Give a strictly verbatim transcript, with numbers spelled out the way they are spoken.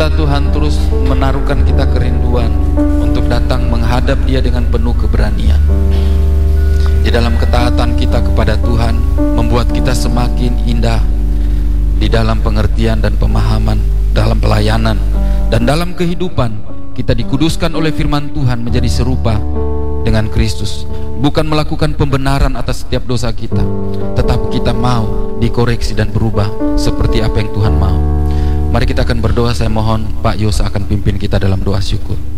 kita Tuhan terus menaruhkan kita kerinduan untuk datang menghadap Dia dengan penuh keberanian. Di dalam ketaatan kita kepada Tuhan membuat kita semakin indah di dalam pengertian dan pemahaman, dalam pelayanan dan dalam kehidupan. Kita dikuduskan oleh firman Tuhan menjadi serupa dengan Kristus, bukan melakukan pembenaran atas setiap dosa kita, tetapi kita mau dikoreksi dan berubah seperti apa yang Tuhan mau. Mari kita akan berdoa. Saya mohon Pak Yosa akan pimpin kita dalam doa syukur.